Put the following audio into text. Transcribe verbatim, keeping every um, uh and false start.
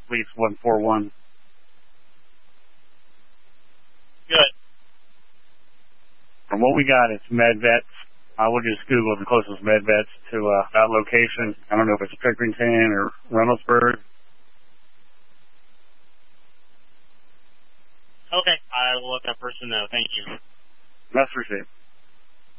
Suites one four one. Good. From what we got, it's MedVets. I will just Google the closest MedVets to uh, that location. I don't know if it's Pickerington or Reynoldsburg. Okay, I will let that person know. Thank you. That's received.